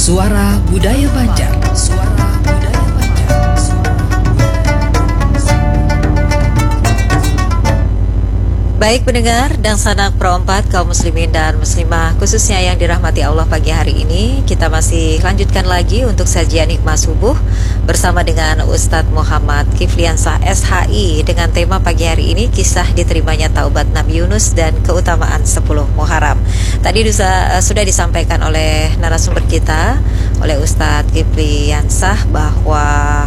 Suara Budaya Banjar. Suara Budaya Banjar. Baik pendengar dan sanak perempat kaum muslimin dan muslimah khususnya yang dirahmati Allah, pagi hari ini kita masih lanjutkan lagi untuk sajian hikmah subuh bersama dengan Ustadz Muhammad Kifliansah SHI dengan tema pagi hari ini kisah diterimanya taubat Nabi Yunus dan keutamaan 10 Muharram. Tadi sudah disampaikan oleh narasumber kita, oleh Ustadz Kifliansah bahwa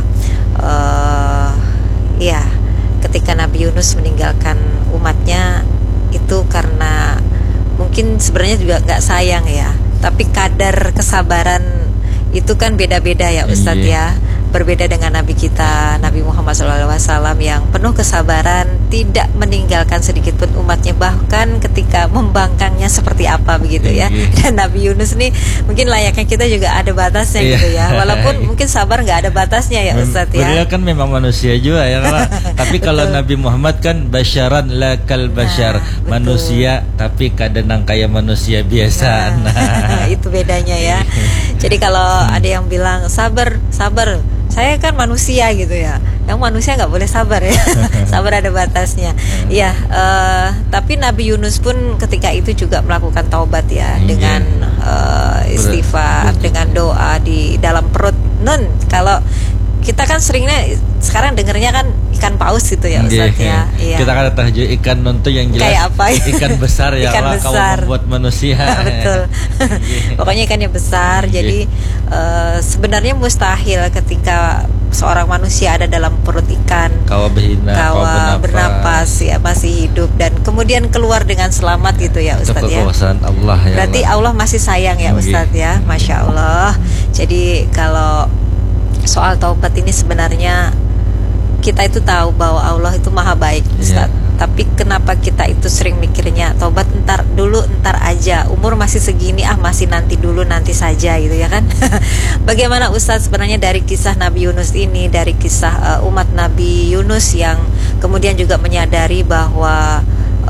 ketika Nabi Yunus meninggalkan umatnya itu karena mungkin sebenarnya juga nggak sayang ya, tapi kadar kesabaran itu kan beda-beda ya Ustadz ya. Berbeda dengan Nabi kita, Nabi Muhammad SAW yang penuh kesabaran, tidak meninggalkan sedikit pun umatnya, bahkan ketika membangkangnya seperti apa begitu ya. Dan Nabi Yunus nih mungkin layaknya kita juga ada batasnya gitu ya, walaupun mungkin sabar nggak ada batasnya ya Ustadz ya. Beliau kan memang manusia juga ya tapi kalau Nabi Muhammad kan basyaran la kal basyar, manusia tapi kadang kayak manusia biasa. Itu bedanya ya. Jadi kalau ada yang bilang sabar, saya kan manusia gitu ya. Yang manusia nggak boleh sabar ya. Sabar ada batasnya. Iya. Tapi Nabi Yunus pun ketika itu juga melakukan taubat ya, dengan istighfar, dengan doa di dalam perut nun. Kalau kita kan seringnya sekarang dengernya kan ikan paus gitu ya Ustaz ya. Iya. Kita kan tahajud ikan nun tuh yang jelas kayak apa ya? Ikan besar ya ikan Allah besar. Kamu membuat manusia. Betul. Pokoknya ikannya besar. Jadi sebenarnya mustahil ketika seorang manusia ada dalam perut ikan, kawa bernapas ya, masih hidup dan kemudian keluar dengan selamat gitu ya Ustaz ya. Kekuasaan Allah ya. Berarti Allah masih sayang ya Ustaz ya. Masya Allah. Jadi kalau soal taubat ini sebenarnya kita itu tahu bahwa Allah itu maha baik Ustaz. Tapi kenapa kita itu sering mikirnya taubat ntar aja, umur masih segini, masih nanti dulu, nanti saja gitu ya kan. Bagaimana Ustaz sebenarnya dari kisah Nabi Yunus ini, dari kisah umat Nabi Yunus yang kemudian juga menyadari bahwa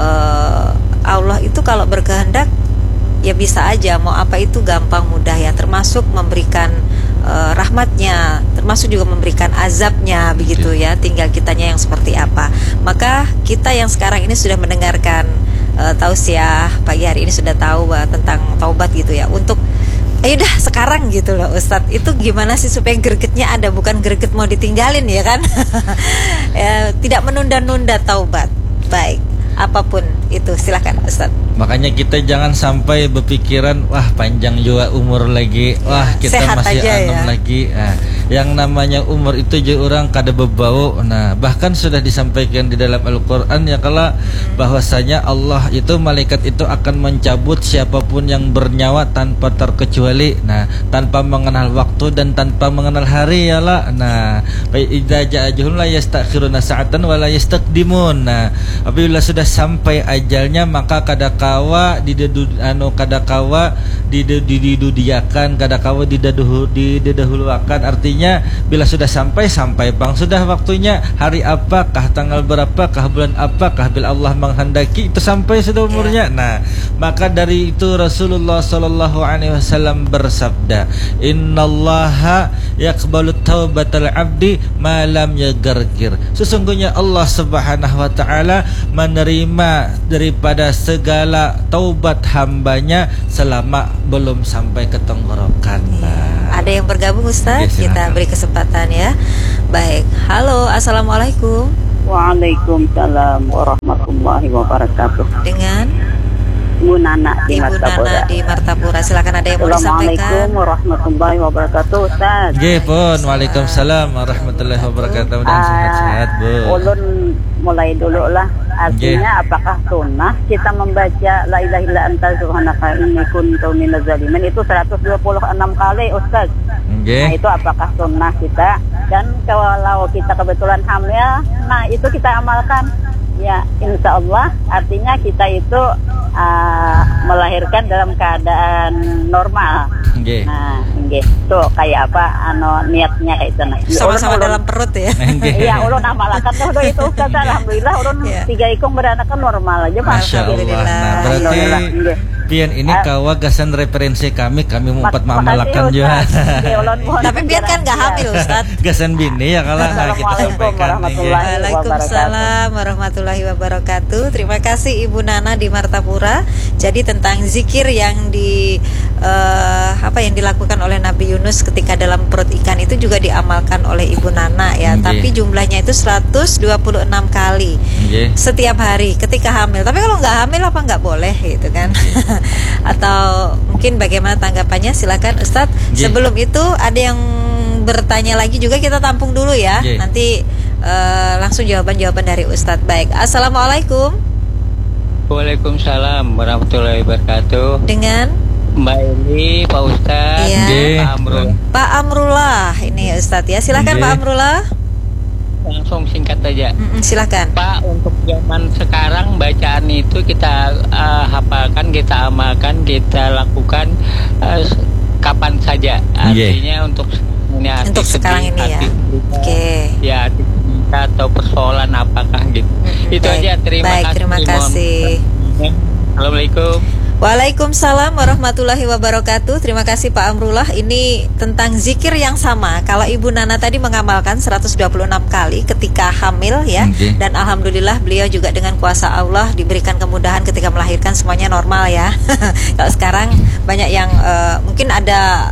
Allah itu kalau berkehendak ya bisa aja, mau apa itu gampang mudah ya, termasuk memberikan rahmatnya, termasuk juga memberikan azabnya begitu ya, tinggal kitanya yang seperti apa. Maka kita yang sekarang ini sudah mendengarkan tausiah pagi hari ini sudah tahu tentang taubat gitu ya, untuk ayo dah sekarang gitu loh Ustadz. Itu gimana sih supaya gregetnya ada, bukan greget mau ditinggalin ya kan. Tidak menunda-nunda taubat. Baik, apapun itu silakan Ustadz. Makanya kita jangan sampai berpikiran wah panjang juga umur lagi, wah kita sehat masih aja lagi. Yang namanya umur itu juga orang kada berbau. Nah, bahkan sudah disampaikan di dalam Al-Qur'an ya kalau bahwasanya Allah itu, malaikat itu akan mencabut siapapun yang bernyawa tanpa terkecuali. Nah, tanpa mengenal waktu dan tanpa mengenal hari ya lah. Nah, fa idza ja'a ajalun la yastakhiruna sa'atan wa la yastaqdimun. Nah, apabila sudah sampai ajalnya maka kadakawa didudiakan, kadakawa didahuluakan. Artinya bila sudah sampai bang, sudah waktunya, hari apakah, tanggal berapakah, bulan apakah, bila Allah menghendaki itu sampai sudah umurnya. Nah, maka dari itu Rasulullah sallallahu alaihi wasallam bersabda, innallaha yaqbalu taubatal abdi ma lam yagargir. Sesungguhnya Allah Subhanahu wa taala menerima daripada segala taubat hambanya selama belum sampai ke tenggorokan. Ada yang bergabung Ustaz? Kita beri kesempatan ya. Baik, halo, assalamualaikum. Waalaikumsalam warahmatullahi wabarakatuh. Dengan Ibu Nana di Ibu Martapura. Nana di Martapura. Silakan, ada yang mau disampaikan. Assalamualaikum warahmatullahi wabarakatuh Ustaz. Nggih pun, waalaikumsalam warahmatullahi wabarakatuh. Dan sehat-sehat Bu. Ulun mulai dulu lah. Artinya apakah sunnah kita membaca la ilaha illa anta subhanaka inni kuntu minaz zalimin itu 126 kali Ustaz. Nah, itu apakah sunnah kita? Dan kalau kita kebetulan hamil, nah itu kita amalkan. Ya, insya Allah artinya kita itu melahirkan dalam keadaan normal. Nah, tuh kayak apa niatnya kayak itu. Sama-sama dalam perut ya. Iya, ulun amalakan tuh itu Ustaz. Alhamdulillah ulun 3 ikung beranak kan normal aja. Masya Allah. Nah, berarti Pian ini kawa gasan referensi kami mumpat mamalakan juga. Tapi Pian kan nggak hamil Ustaz. Gasan bini ya kalau kita sampaikan. Waalaikumsalam warahmatullahi wabarakatuh. Terima kasih Ibu Nana di Martapura. Jadi tentang zikir yang yang dilakukan oleh Nabi Yunus ketika dalam perut ikan itu juga diamalkan oleh Ibu Nana ya. Tapi jumlahnya itu 126 kali setiap hari ketika hamil. Tapi kalau nggak hamil apa nggak boleh gitu kan? Atau mungkin bagaimana tanggapannya? Silakan Ustadz. Sebelum itu ada yang bertanya lagi juga, kita tampung dulu ya. Nanti langsung jawaban-jawaban dari Ustadz. Baik, assalamualaikum. Waalaikumsalam warahmatullahi wabarakatuh. Dengan Mbak Eli, Pak Ustadz, Pak Amrullah. Pak Amrullah ini Ustadz ya. Silakan Pak Amrullah. Langsung singkat aja. Silakan. Pak, untuk zaman sekarang bacaan itu kita hafalkan, kita amalkan, kita lakukan kapan saja. Artinya untuk sekarang ini ya. Ya, hati kita atau persoalan apakah gitu. Itu aja. Terima kasih. Assalamualaikum. Waalaikumsalam warahmatullahi wabarakatuh. Terima kasih Pak Amrullah. Ini tentang zikir yang sama. Kalau Ibu Nana tadi mengamalkan 126 kali ketika hamil ya. Dan alhamdulillah beliau juga dengan kuasa Allah diberikan kemudahan ketika melahirkan, semuanya normal ya. Kalau sekarang banyak yang mungkin ada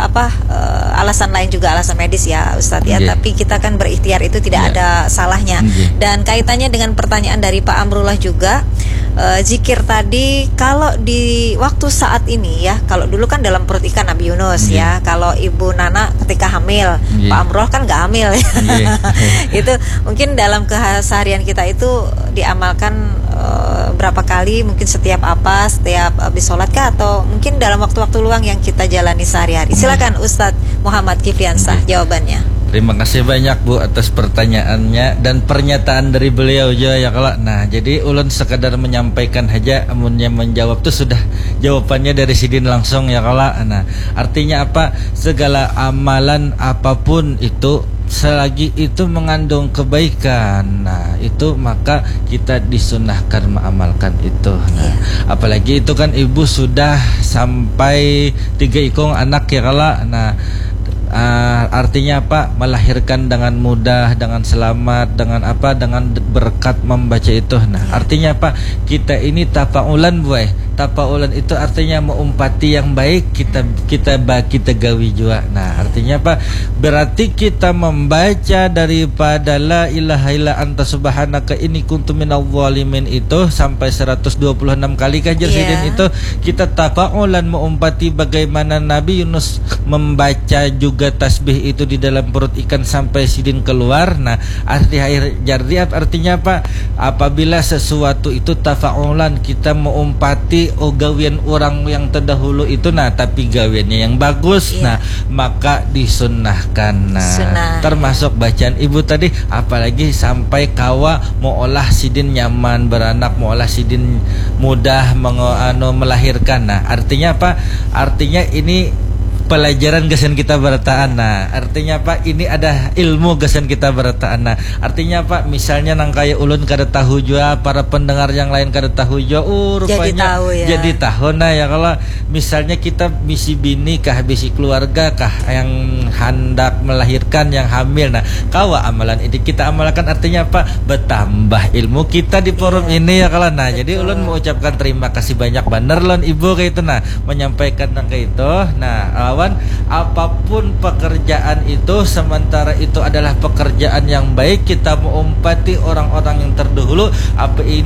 alasan lain juga, alasan medis ya Ustadz ya. Tapi kita kan berikhtiar, itu tidak ada salahnya. Dan kaitannya dengan pertanyaan dari Pak Amrullah juga, zikir tadi kalau di waktu saat ini ya, kalau dulu kan dalam perut ikan Nabi Yunus ya, kalau Ibu Nana ketika hamil, Pak Amrullah kan nggak hamil ya. Itu mungkin dalam keseharian kita itu diamalkan berapa kali, mungkin setiap habis sholat kah, atau mungkin dalam waktu-waktu luang yang kita jalani sehari-hari. Silakan Ustadz Muhammad Kifliansah jawabannya. Terima kasih banyak Bu atas pertanyaannya dan pernyataan dari beliau juga ya kalau. Nah, jadi ulun sekadar menyampaikan aja, amunnya menjawab tuh sudah jawabannya dari sidin langsung ya kalau. Nah, artinya apa? Segala amalan apapun itu selagi itu mengandung kebaikan, nah itu maka kita disunahkan mengamalkan itu. Nah, apalagi itu kan ibu sudah sampai 3 ikung anak ya kalau. Nah, artinya apa? Melahirkan dengan mudah, dengan selamat, dengan apa? Dengan berkat membaca itu. Nah, artinya apa? Kita ini tapaulan tapaulan itu artinya mengumpati yang baik, kita gawi juga. Nah, artinya apa? Berarti kita membaca daripada la ilaha illa anta subhanaka inni kuntu minadh dhalimin itu sampai 126 kali kejadian itu kita tapaulan mengumpati bagaimana Nabi Yunus membaca juga tasbih itu di dalam perut ikan sampai sidin keluar. Nah, artinya apa? Apabila sesuatu itu tafa'ulan, kita mengumpati gawian orang yang terdahulu itu, nah tapi gawiannya yang bagus, nah maka disunnahkan. Nah, termasuk bacaan ibu tadi, apalagi sampai kawa mau olah sidin nyaman beranak, mau olah sidin mudah melahirkan. Nah, artinya apa? Artinya ini pelajaran gasan kita bertaan. Nah, artinya apa? Ini ada ilmu gasan kita bertaan. Nah, artinya apa? Misalnya nang kaya ulun kada tahu juga, para pendengar yang lain kada tahu juga, rupanya jadi tahu. Nah, ya kalau misalnya kita misi bini kah, misi keluarga kah yang hendak melahirkan, yang hamil. Nah, kawa amalan ini kita amalkan, artinya apa? Bertambah ilmu kita di forum ini ya kalau. Nah, jadi ulun mengucapkan terima kasih banyak bener lon ibu kayak itu. Nah, menyampaikan nang kayak itu. Nah, apapun pekerjaan itu, sementara itu adalah pekerjaan yang baik, kita mengumpati orang-orang yang terdahulu, apa ini